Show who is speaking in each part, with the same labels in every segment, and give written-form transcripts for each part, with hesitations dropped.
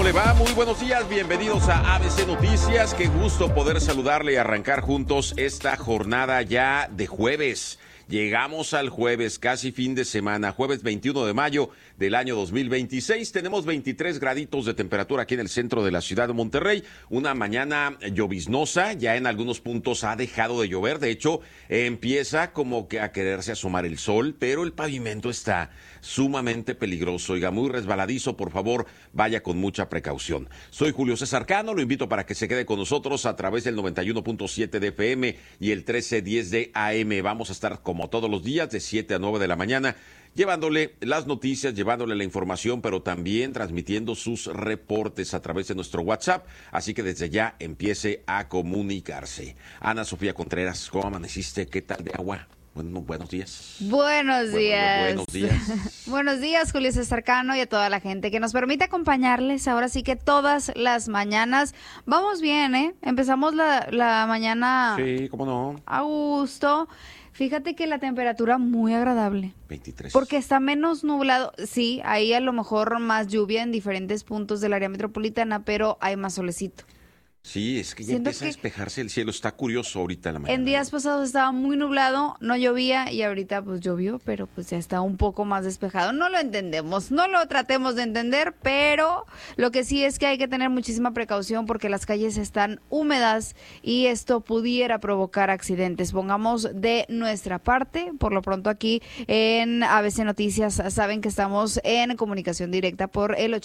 Speaker 1: ¿Cómo le va? Muy buenos días, bienvenidos a ABC Noticias. Qué gusto poder saludarle y arrancar juntos esta jornada ya de jueves. Llegamos al jueves, casi fin de semana, jueves 21 de mayo del año 2026. Tenemos 23 graditos de temperatura aquí en el centro de la ciudad de Monterrey. Una mañana lloviznosa, ya en algunos puntos ha dejado de llover. De hecho, empieza como que a quererse asomar el sol, pero el pavimento está sumamente peligroso. Oiga, muy resbaladizo, por favor, vaya con mucha precaución. Soy Julio César Cano, lo invito para que se quede con nosotros a través del 91.7 de FM y el 1310 de AM. Vamos a estar como todos los días de 7 a 9 de la mañana, llevándole las noticias, llevándole la información, pero también transmitiendo sus reportes a través de nuestro WhatsApp. Así que desde ya empiece a comunicarse. Ana Sofía Contreras, ¿cómo amaneciste? ¿Qué tal de agua? Bueno, buenos días.
Speaker 2: Buenos días.
Speaker 1: Buenos días.
Speaker 2: Buenos días, Julio César Cano, y a toda la gente que nos permite acompañarles ahora sí que todas las mañanas. Vamos bien, ¿eh? Empezamos la mañana.
Speaker 1: Sí, cómo no.
Speaker 2: A gusto. Fíjate que la temperatura muy agradable.
Speaker 1: 23.
Speaker 2: Porque está menos nublado. Sí, hay a lo mejor más lluvia en diferentes puntos del área metropolitana, pero hay más solecito.
Speaker 1: Sí, es que ya
Speaker 2: Siento
Speaker 1: empieza a
Speaker 2: que
Speaker 1: despejarse el cielo. Está curioso ahorita en la mañana.
Speaker 2: en días pasados estaba muy nublado, no llovía y ahorita pues llovió, pero pues ya está un poco más despejado. No lo entendemos, no lo tratemos de entender, pero lo que sí es que hay que tener muchísima precaución porque las calles están húmedas y esto pudiera provocar accidentes. Pongamos de nuestra parte. Por lo pronto aquí en ABC Noticias saben que estamos en comunicación directa por el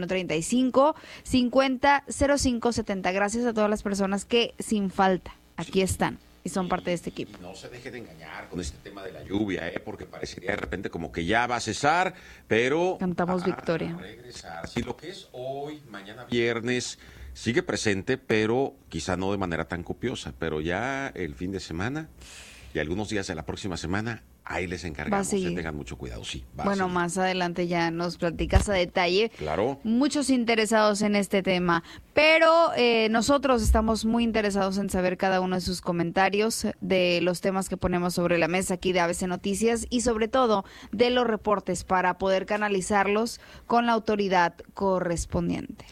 Speaker 2: 8135-500570. Gracias a todas las personas que sin falta aquí están y son parte de este equipo.
Speaker 1: No se deje de engañar con este tema de la lluvia, porque parecería de repente como que ya va a cesar, pero
Speaker 2: Cantamos victoria.
Speaker 1: A regresar. Sí, lo que es hoy, mañana viernes, sigue presente, pero quizá no de manera tan copiosa, pero ya el fin de semana y algunos días de la próxima semana, ahí les encargamos que tengan mucho cuidado. Sí,
Speaker 2: bueno, más adelante ya nos platicas a detalle.
Speaker 1: Claro.
Speaker 2: Muchos interesados en este tema, pero nosotros estamos muy interesados en saber cada uno de sus comentarios de los temas que ponemos sobre la mesa aquí de ABC Noticias y sobre todo de los reportes para poder canalizarlos con la autoridad correspondiente.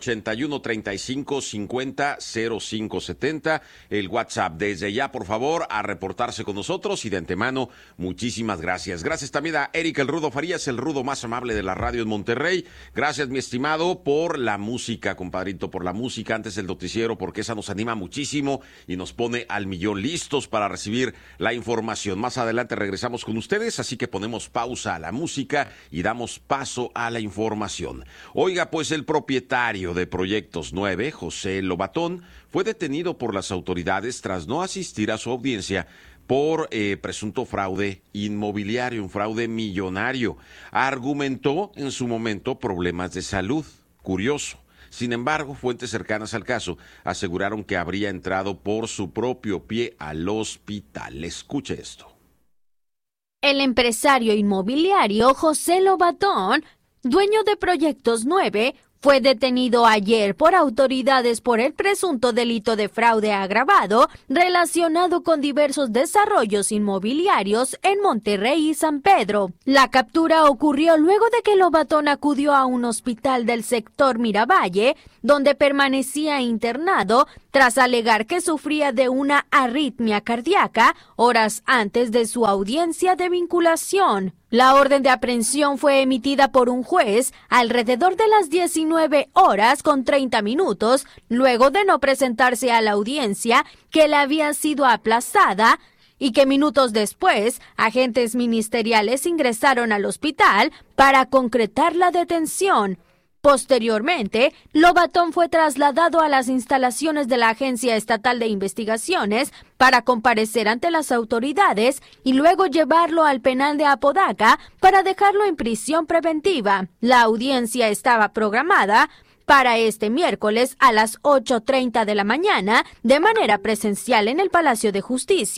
Speaker 1: 8135-500570, el WhatsApp. Desde ya, por favor, a reportarse con nosotros y de antemano, muchísimas gracias. Gracias también a Eric El Rudo Farías, el rudo más amable de la radio en Monterrey. Gracias, mi estimado, por la música, compadrito, por la música antes del noticiero, porque esa nos anima muchísimo y nos pone al millón, listos para recibir la información. Más adelante regresamos con ustedes, así que ponemos pausa a la música y damos paso a la información. Oiga, pues el propietario de Proyectos 9, José Lobatón, fue detenido por las autoridades tras no asistir a su audiencia por presunto fraude inmobiliario, un fraude millonario. Argumentó en su momento problemas de salud. Curioso. Sin embargo, fuentes cercanas al caso aseguraron que habría entrado por su propio pie al hospital. Escuche esto.
Speaker 3: El empresario inmobiliario José Lobatón, dueño de Proyectos 9, fue detenido ayer por autoridades por el presunto delito de fraude agravado relacionado con diversos desarrollos inmobiliarios en Monterrey y San Pedro. La captura ocurrió luego de que Lobatón acudió a un hospital del sector Miravalle, donde permanecía internado tras alegar que sufría de una arritmia cardíaca horas antes de su audiencia de vinculación. La orden de aprehensión fue emitida por un juez alrededor de las 19:30, luego de no presentarse a la audiencia que le había sido aplazada y que minutos después agentes ministeriales ingresaron al hospital para concretar la detención. Posteriormente, Lobatón fue trasladado a las instalaciones de la Agencia Estatal de Investigaciones para comparecer ante las autoridades y luego llevarlo al penal de Apodaca para dejarlo en prisión preventiva. La audiencia estaba programada para este miércoles a las 8:30 de la mañana de manera presencial en el Palacio de Justicia,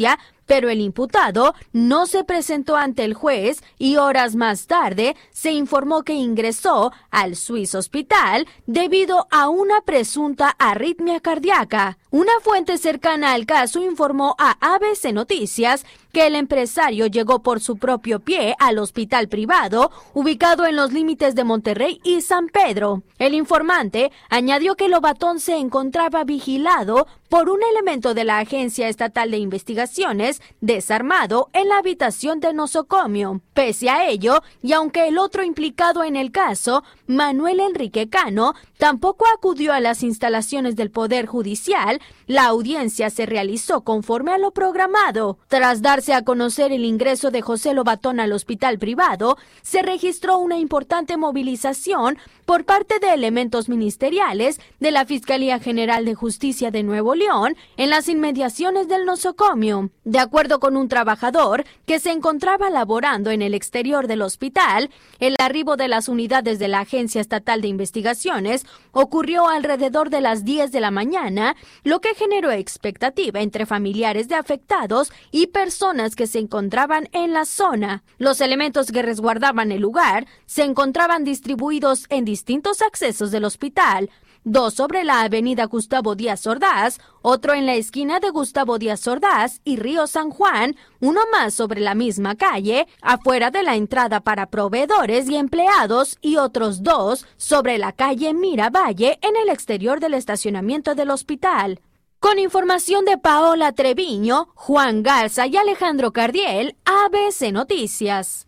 Speaker 3: pero el imputado no se presentó ante el juez y horas más tarde se informó que ingresó al Swiss Hospital debido a una presunta arritmia cardíaca. Una fuente cercana al caso informó a ABC Noticias que el empresario llegó por su propio pie al hospital privado ubicado en los límites de Monterrey y San Pedro. El informante añadió que Lobatón se encontraba vigilado por un elemento de la Agencia Estatal de Investigaciones desarmado en la habitación de nosocomio. Pese a ello, y aunque el otro implicado en el caso, Manuel Enrique Cano, tampoco acudió a las instalaciones del Poder Judicial, la audiencia se realizó conforme a lo programado. Tras darse a conocer el ingreso de José Lobatón al hospital privado, se registró una importante movilización por parte de elementos ministeriales de la Fiscalía General de Justicia de Nuevo León en las inmediaciones del nosocomio. De acuerdo con un trabajador que se encontraba laborando en el exterior del hospital, el arribo de las unidades de la Agencia Estatal de Investigaciones ocurrió alrededor de las 10 de la mañana, lo que generó expectativa entre familiares de afectados y personas que se encontraban en la zona. Los elementos que resguardaban el lugar se encontraban distribuidos en distintos accesos del hospital, 2 sobre la avenida Gustavo Díaz Ordaz, otro en la esquina de Gustavo Díaz Ordaz y Río San Juan, uno más sobre la misma calle, afuera de la entrada para proveedores y empleados, y otros 2 sobre la calle Miravalle en el exterior del estacionamiento del hospital. Con información de Paola Treviño, Juan Garza y Alejandro Cardiel, ABC Noticias.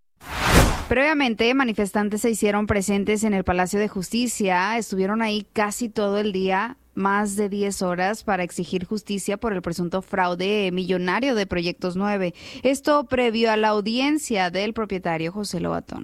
Speaker 2: Previamente, manifestantes se hicieron presentes en el Palacio de Justicia, estuvieron ahí casi todo el día, más de 10 horas, para exigir justicia por el presunto fraude millonario de Proyectos 9. Esto previo a la audiencia del propietario José Lobatón.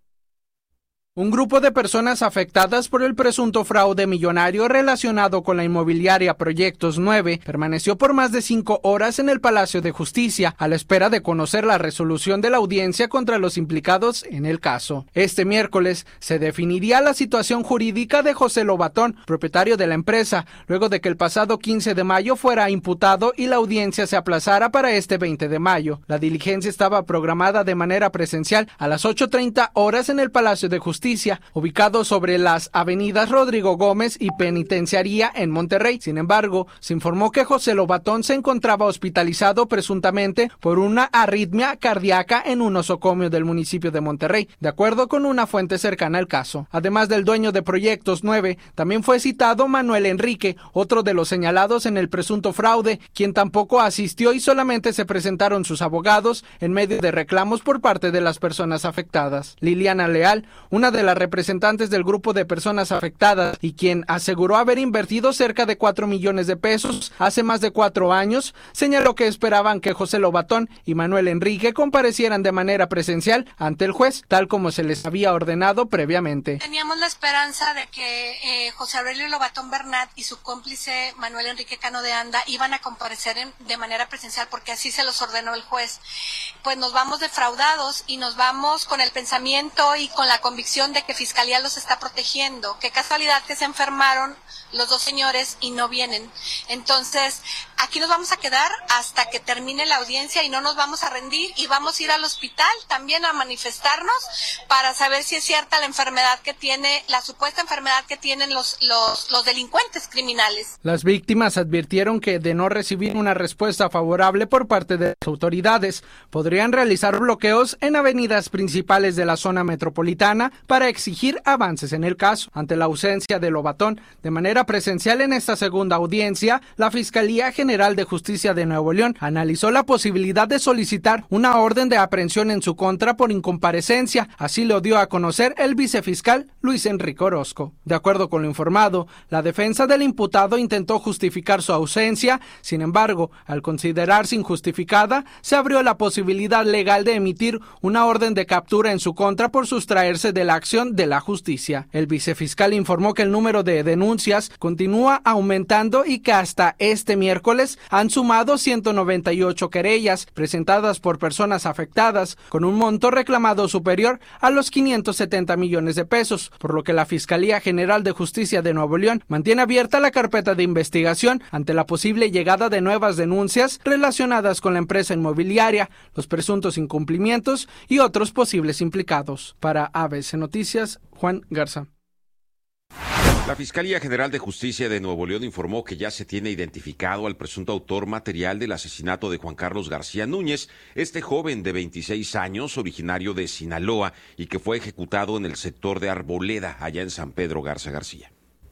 Speaker 4: Un grupo de personas afectadas por el presunto fraude millonario relacionado con la inmobiliaria Proyectos 9 permaneció por más de 5 horas en el Palacio de Justicia a la espera de conocer la resolución de la audiencia contra los implicados en el caso. Este miércoles se definiría la situación jurídica de José Lobatón, propietario de la empresa, luego de que el pasado 15 de mayo fuera imputado y la audiencia se aplazara para este 20 de mayo. La diligencia estaba programada de manera presencial a las 8:30 horas en el Palacio de Justicia, ubicado sobre las avenidas Rodrigo Gómez y Penitenciaría en Monterrey. Sin embargo, se informó que José Lobatón se encontraba hospitalizado presuntamente por una arritmia cardíaca en un nosocomio del municipio de Monterrey, de acuerdo con una fuente cercana al caso. Además del dueño de Proyectos 9, también fue citado Manuel Enrique, otro de los señalados en el presunto fraude, quien tampoco asistió y solamente se presentaron sus abogados en medio de reclamos por parte de las personas afectadas. Liliana Leal, una de las representantes del grupo de personas afectadas y quien aseguró haber invertido cerca de 4 millones de pesos hace más de 4 años, señaló que esperaban que José Lobatón y Manuel Enrique comparecieran de manera presencial ante el juez, tal como se les había ordenado previamente.
Speaker 5: Teníamos la esperanza de que José Aurelio Lobatón Bernat y su cómplice Manuel Enrique Cano de Anda iban a comparecer de manera presencial porque así se los ordenó el juez. Pues nos vamos defraudados y nos vamos con el pensamiento y con la convicción de que Fiscalía los está protegiendo. Qué casualidad que se enfermaron los 2 señores y no vienen. Entonces, aquí nos vamos a quedar hasta que termine la audiencia y no nos vamos a rendir y vamos a ir al hospital también a manifestarnos para saber si es cierta la enfermedad que tiene, la supuesta enfermedad que tienen los delincuentes criminales.
Speaker 4: Las víctimas advirtieron que de no recibir una respuesta favorable por parte de las autoridades, podrían realizar bloqueos en avenidas principales de la zona metropolitana para exigir avances en el caso. Ante la ausencia de Lobatón de manera presencial en esta segunda audiencia, la Fiscalía General de Justicia de Nuevo León analizó la posibilidad de solicitar una orden de aprehensión en su contra por incomparecencia. Así lo dio a conocer el vicefiscal Luis Enrique Orozco. De acuerdo con lo informado, la defensa del imputado intentó justificar su ausencia. Sin embargo, al considerarse injustificada, se abrió la posibilidad legal de emitir una orden de captura en su contra por sustraerse de la acción de la justicia. El vicefiscal informó que el número de denuncias continúa aumentando y que hasta este miércoles han sumado 198 querellas presentadas por personas afectadas con un monto reclamado superior a los 570 millones de pesos, por lo que la Fiscalía General de Justicia de Nuevo León mantiene abierta la carpeta de investigación ante la posible llegada de nuevas denuncias relacionadas con la empresa inmobiliaria, los presuntos incumplimientos y otros posibles implicados. Para ABC Noticias, Juan Garza.
Speaker 1: La Fiscalía General de Justicia de Nuevo León informó que ya se tiene identificado al presunto autor material del asesinato de Juan Carlos García Núñez, este joven de 26 años, originario de Sinaloa, y que fue ejecutado en el sector de Arboleda, allá en San Pedro Garza García.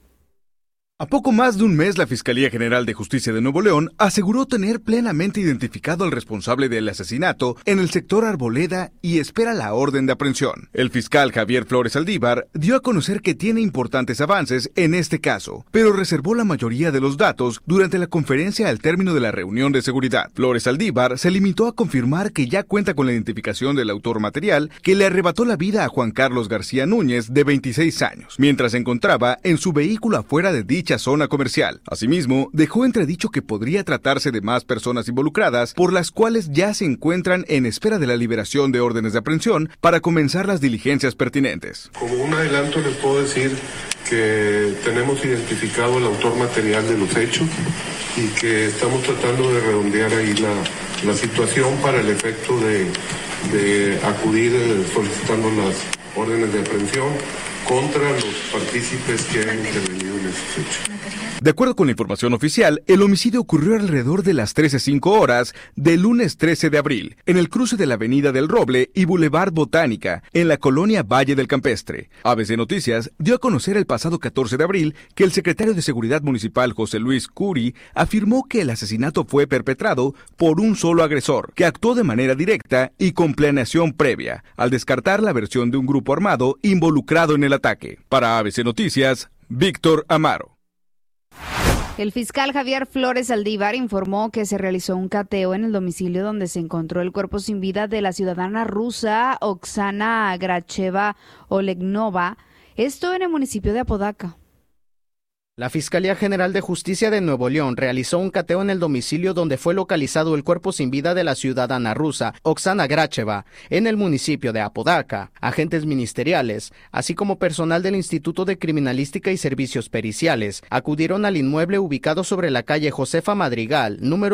Speaker 6: A poco más de un mes, la Fiscalía General de Justicia de Nuevo León aseguró tener plenamente identificado al responsable del asesinato en el sector Arboleda y espera la orden de aprehensión. El fiscal Javier Flores Aldívar dio a conocer que tiene importantes avances en este caso, pero reservó la mayoría de los datos durante la conferencia al término de la reunión de seguridad. Flores Aldívar se limitó a confirmar que ya cuenta con la identificación del autor material que le arrebató la vida a Juan Carlos García Núñez, de 26 años, mientras se encontraba en su vehículo afuera de dicha zona comercial. Asimismo, dejó entredicho que podría tratarse de más personas involucradas, por las cuales ya se encuentran en espera de la liberación de órdenes de aprehensión para comenzar las diligencias pertinentes.
Speaker 7: Como un adelanto les puedo decir que tenemos identificado el autor material de los hechos y que estamos tratando de redondear ahí la situación para el efecto de acudir solicitando las órdenes de aprehensión contra los partícipes que han intervenido en esos hechos.
Speaker 6: De acuerdo con la información oficial, el homicidio ocurrió alrededor de las 13:05 horas del lunes 13 de abril, en el cruce de la Avenida del Roble y Boulevard Botánica, en la colonia Valle del Campestre. ABC Noticias dio a conocer el pasado 14 de abril que el secretario de Seguridad Municipal, José Luis Curi, afirmó que el asesinato fue perpetrado por un solo agresor, que actuó de manera directa y con planeación previa, al descartar la versión de un grupo armado involucrado en el ataque. Para ABC Noticias, Víctor Amaro.
Speaker 2: El fiscal Javier Flores Aldívar informó que se realizó un cateo en el domicilio donde se encontró el cuerpo sin vida de la ciudadana rusa Oksana Gracheva Olegnova, esto en el municipio de Apodaca.
Speaker 8: La Fiscalía General de Justicia de Nuevo León realizó un cateo en el domicilio donde fue localizado el cuerpo sin vida de la ciudadana rusa Oksana Gracheva en el municipio de Apodaca. Agentes ministeriales, así como personal del Instituto de Criminalística y Servicios Periciales, acudieron al inmueble ubicado sobre la calle Josefa Madrigal, número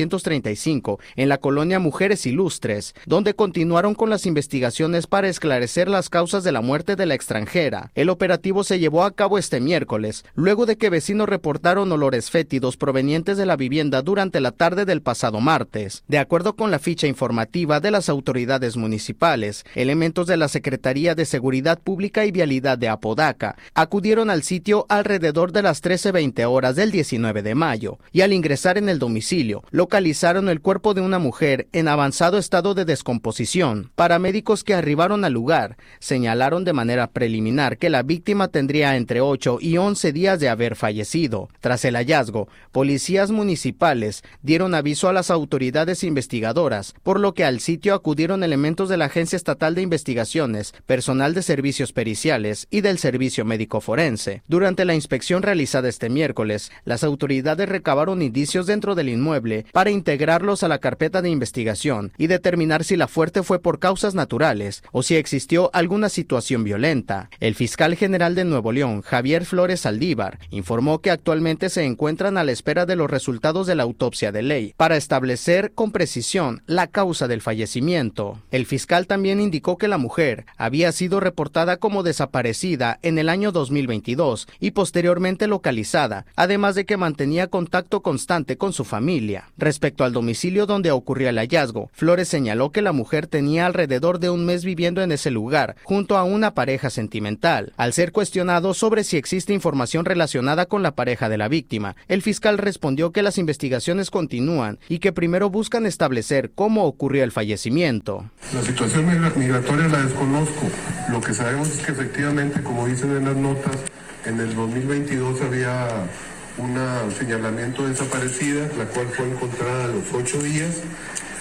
Speaker 8: 435, en la colonia Mujeres Ilustres, donde continuaron con las investigaciones para esclarecer las causas de la muerte de la extranjera. El operativo se llevó a cabo este miércoles, luego de que vecinos reportaron olores fétidos provenientes de la vivienda durante la tarde del pasado martes. De acuerdo con la ficha informativa de las autoridades municipales, elementos de la Secretaría de Seguridad Pública y Vialidad de Apodaca acudieron al sitio alrededor de las 13:20 horas del 19 de mayo y al ingresar en el domicilio, localizaron el cuerpo de una mujer en avanzado estado de descomposición. Paramédicos que arribaron al lugar señalaron de manera preliminar que la víctima tendría entre 8 y 11 días de haber fallecido. Tras el hallazgo, policías municipales dieron aviso a las autoridades investigadoras, por lo que al sitio acudieron elementos de la Agencia Estatal de Investigaciones, personal de servicios periciales y del Servicio Médico Forense. Durante la inspección realizada este miércoles, las autoridades recabaron indicios dentro del inmueble para integrarlos a la carpeta de investigación y determinar si la muerte fue por causas naturales o si existió alguna situación violenta. El fiscal general de Nuevo León, Javier Flores Aldívar, informó que actualmente se encuentran a la espera de los resultados de la autopsia de ley para establecer con precisión la causa del fallecimiento. El fiscal también indicó que la mujer había sido reportada como desaparecida en el año 2022 y posteriormente localizada, además de que mantenía contacto constante con su familia. Respecto al domicilio donde ocurrió el hallazgo, Flores señaló que la mujer tenía alrededor de un mes viviendo en ese lugar junto a una pareja sentimental. Al ser cuestionado sobre si existe información relacionada con la pareja de la víctima, el fiscal respondió que las investigaciones continúan y que primero buscan establecer cómo ocurrió el fallecimiento.
Speaker 7: La situación migratoria la desconozco. Lo que sabemos es que efectivamente, como dicen en las notas, en el 2022 había un señalamiento de desaparecida, la cual fue encontrada a los 8 días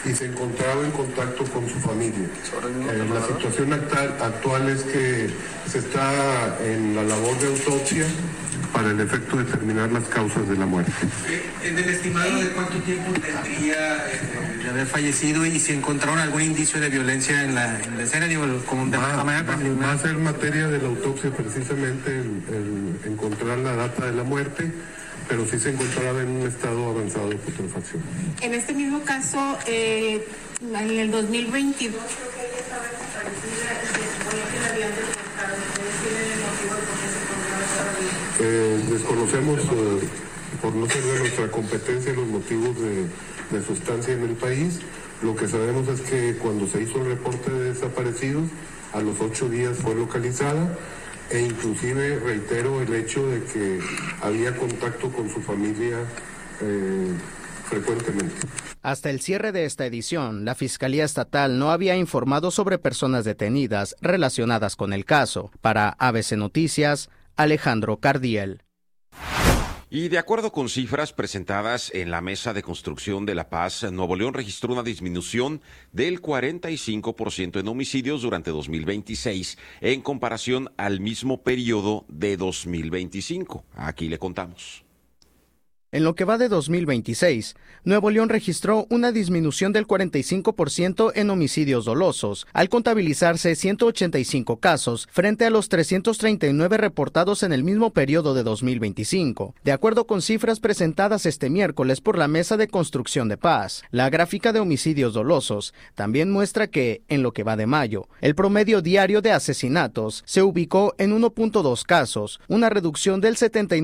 Speaker 7: y se encontraba en contacto con su familia. La situación actual es que se está en la labor de autopsia para el efecto de determinar las causas de la muerte.
Speaker 9: ¿En el estimado de cuánto tiempo tendría de haber fallecido y si encontraron algún indicio de violencia en la escena?
Speaker 7: Va a ser materia de la autopsia precisamente el encontrar la data de la muerte, pero sí se encontraba en un estado avanzado de putrefacción.
Speaker 10: En este mismo caso, en el 2022,
Speaker 7: desconocemos, por no ser de nuestra competencia, los motivos de su estancia en el país. Lo que sabemos es que cuando se hizo el reporte de desaparecidos, a los 8 días fue localizada, e inclusive reitero el hecho de que había contacto con su familia frecuentemente.
Speaker 8: Hasta el cierre de esta edición, la Fiscalía Estatal no había informado sobre personas detenidas relacionadas con el caso. Para ABC Noticias, Alejandro Cardiel.
Speaker 1: Y de acuerdo con cifras presentadas en la Mesa de Construcción de la Paz, Nuevo León registró una disminución del 45% en homicidios durante 2026 en comparación al mismo periodo de 2025. Aquí le contamos.
Speaker 8: En lo que va de 2026, Nuevo León registró una disminución del 45% en homicidios dolosos, al contabilizarse 185 casos frente a los 339 reportados en el mismo periodo de 2025, de acuerdo con cifras presentadas este miércoles por la Mesa de Construcción de Paz. La gráfica de homicidios dolosos también muestra que, en lo que va de mayo, el promedio diario de asesinatos se ubicó en 1.2 casos, una reducción del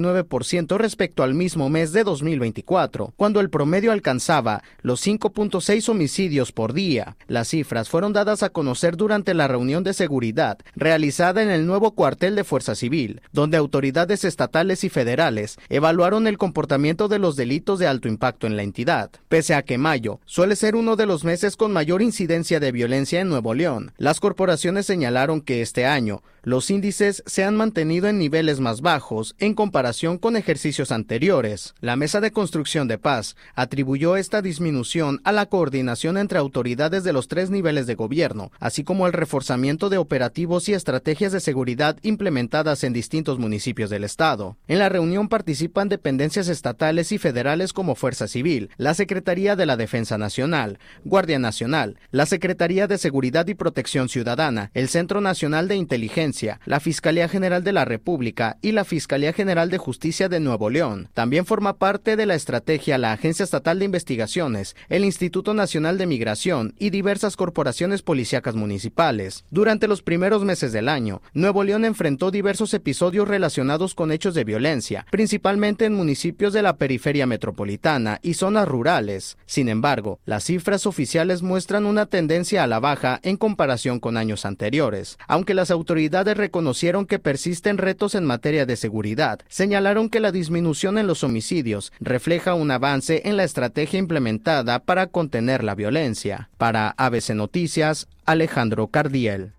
Speaker 8: 79% respecto al mismo mes de 2024, cuando el promedio alcanzaba los 5.6 homicidios por día. Las cifras fueron dadas a conocer durante la reunión de seguridad realizada en el nuevo cuartel de Fuerza Civil, donde autoridades estatales y federales evaluaron el comportamiento de los delitos de alto impacto en la entidad. Pese a que mayo suele ser uno de los meses con mayor incidencia de violencia en Nuevo León, las corporaciones señalaron que este año los índices se han mantenido en niveles más bajos en comparación con ejercicios anteriores. La Mesa de Construcción de Paz atribuyó esta disminución a la coordinación entre autoridades de los 3 niveles de gobierno, así como al reforzamiento de operativos y estrategias de seguridad implementadas en distintos municipios del estado. En la reunión participan dependencias estatales y federales como Fuerza Civil, la Secretaría de la Defensa Nacional, Guardia Nacional, la Secretaría de Seguridad y Protección Ciudadana, el Centro Nacional de Inteligencia, la Fiscalía General de la República y la Fiscalía General de Justicia de Nuevo León. También forma parte de la estrategia la Agencia Estatal de Investigaciones, el Instituto Nacional de Migración y diversas corporaciones policíacas municipales. Durante los primeros meses del año, Nuevo León enfrentó diversos episodios relacionados con hechos de violencia, principalmente en municipios de la periferia metropolitana y zonas rurales. Sin embargo, las cifras oficiales muestran una tendencia a la baja en comparación con años anteriores. Aunque las autoridades reconocieron que persisten retos en materia de seguridad, señalaron que la disminución en los homicidios refleja un avance en la estrategia implementada para contener la violencia. Para ABC Noticias, Alejandro Cardiel.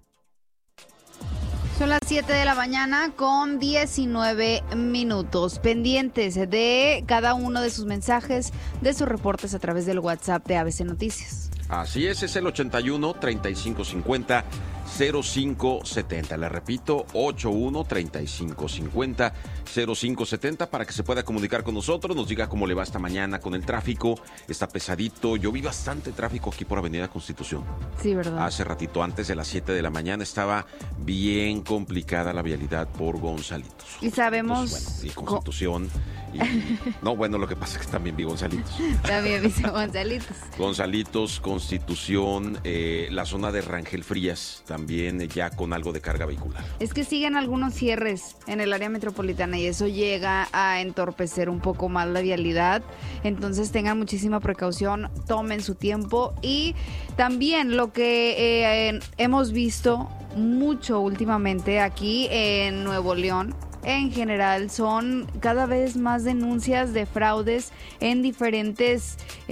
Speaker 2: Son las 7 de la mañana con 19 minutos. Pendientes de cada uno de sus mensajes, de sus reportes a través del WhatsApp de ABC Noticias.
Speaker 1: Así es el 81 3550 0570. Le repito, 81 3550 0570 para que se pueda comunicar con nosotros, nos diga cómo le va esta mañana con el tráfico. Está pesadito. Yo vi bastante tráfico aquí por Avenida Constitución.
Speaker 2: Sí, ¿verdad?
Speaker 1: Hace ratito, antes de las 7 de la mañana, estaba bien complicada la vialidad por Gonzalitos.
Speaker 2: Y sabemos...
Speaker 1: Pues, y Constitución. No, bueno, lo que pasa es que también vi Gonzalitos.
Speaker 2: También vi Gonzalitos.
Speaker 1: Gonzalitos, Constitución, la zona de Rangel Frías, también ya con algo de carga vehicular.
Speaker 2: Es que siguen algunos cierres en el área metropolitana y eso llega a entorpecer un poco más la vialidad. Entonces tengan muchísima precaución, tomen su tiempo. Y también lo que hemos visto mucho últimamente aquí en Nuevo León, en general, son cada vez más denuncias de fraudes en diferentes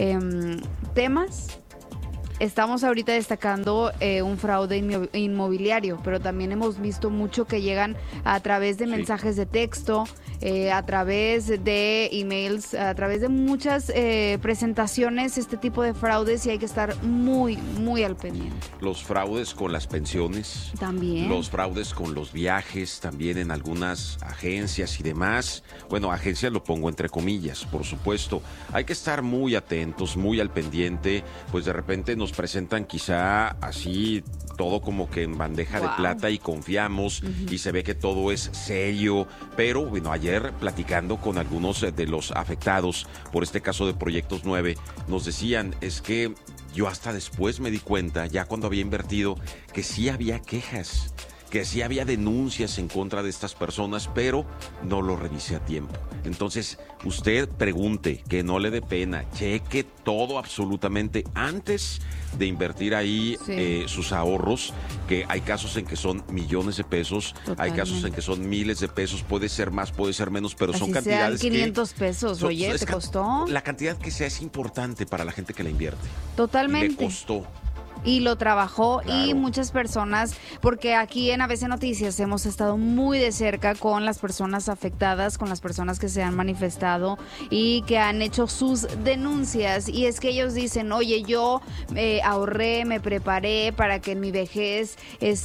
Speaker 2: temas. Estamos ahorita destacando un fraude inmobiliario, pero también hemos visto mucho que llegan a través de mensajes de texto, a través de emails, a través de muchas presentaciones, este tipo de fraudes, y hay que estar muy, muy al pendiente.
Speaker 1: Los fraudes con las pensiones.
Speaker 2: También.
Speaker 1: Los fraudes con los viajes, también en algunas agencias y demás. Bueno, agencias lo pongo entre comillas, por supuesto. Hay que estar muy atentos, muy al pendiente, pues de repente nos presentan quizá así todo como que en bandeja de plata y confiamos y se ve que todo es serio, pero bueno, ayer platicando con algunos de los afectados por este caso de Proyectos 9, nos decían, es que yo hasta después me di cuenta, ya cuando había invertido, que sí había quejas, que sí había denuncias en contra de estas personas, pero no lo revisé a tiempo. Entonces, usted pregunte, que no le dé pena, cheque todo absolutamente antes de invertir ahí sus ahorros, que hay casos en que son millones de pesos, hay casos en que son miles de pesos, puede ser más, puede ser menos, pero son cantidades
Speaker 2: 500 pesos, oye, ¿te costó?
Speaker 1: La cantidad que sea es importante para la gente que la invierte.
Speaker 2: Totalmente.
Speaker 1: Y le costó.
Speaker 2: Y lo trabajó,
Speaker 1: claro.
Speaker 2: Y muchas personas, porque aquí en ABC Noticias hemos estado muy de cerca con las personas afectadas, con las personas que se han manifestado y que han hecho sus denuncias, y es que ellos dicen, oye, yo ahorré, me preparé para que en mi vejez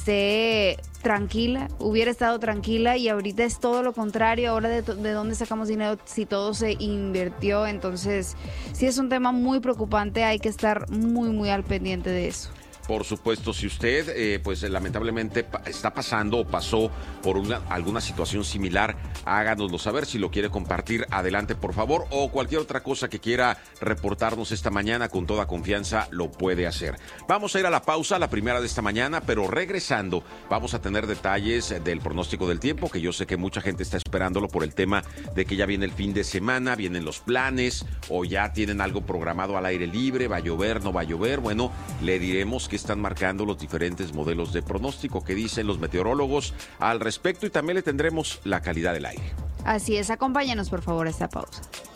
Speaker 2: esté tranquila, hubiera estado tranquila, y ahorita es todo lo contrario. Ahora de dónde sacamos dinero si todo se invirtió. Entonces sí es un tema muy preocupante, hay que estar muy, muy al pendiente de eso.
Speaker 1: Por supuesto, si usted pues lamentablemente está pasando o pasó por alguna situación similar, háganoslo saber. Si lo quiere compartir, adelante por favor, o cualquier otra cosa que quiera reportarnos esta mañana, con toda confianza lo puede hacer. Vamos a ir a la pausa, la primera de esta mañana, pero regresando vamos a tener detalles del pronóstico del tiempo, que yo sé que mucha gente está esperándolo por el tema de que ya viene el fin de semana, vienen los planes, o ya tienen algo programado al aire libre, va a llover, no va a llover. Bueno, le diremos que están marcando los diferentes modelos de pronóstico que dicen los meteorólogos al respecto, y también le tendremos la calidad del aire.
Speaker 2: Así es, acompáñanos por favor a esta pausa.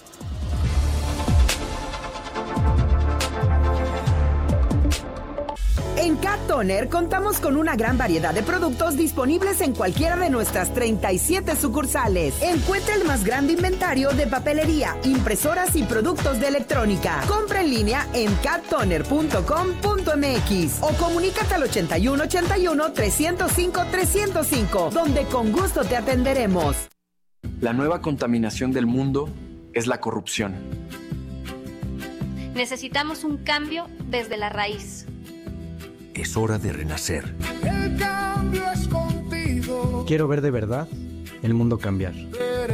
Speaker 11: En Cat Toner contamos con una gran variedad de productos disponibles en cualquiera de nuestras 37 sucursales. Encuentra el más grande inventario de papelería, impresoras y productos de electrónica. Compra en línea en cattoner.com.mx o comunícate al 8181-305-305, donde con gusto te atenderemos.
Speaker 12: La nueva contaminación del mundo es la corrupción.
Speaker 13: Necesitamos un cambio desde la raíz.
Speaker 14: Es hora de renacer.
Speaker 15: El cambio es contigo.
Speaker 16: Quiero ver de verdad el mundo cambiar.